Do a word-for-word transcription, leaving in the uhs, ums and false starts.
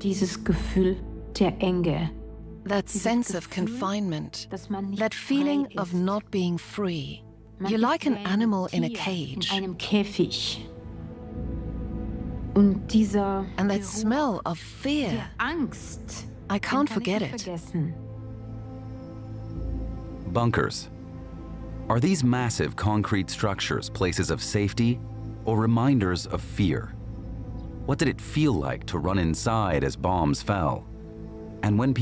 dieses Gefühl der Enge. That sense of confinement, that feeling of not being free. You're like an animal in a cage. In einem Käfig. Und dieser And that smell of fear, der Angst, I can't kann forget ich nicht it. vergessen. Bunkers. Are these massive concrete structures places of safety or reminders of fear? What did it feel like to run inside as bombs fell? And when people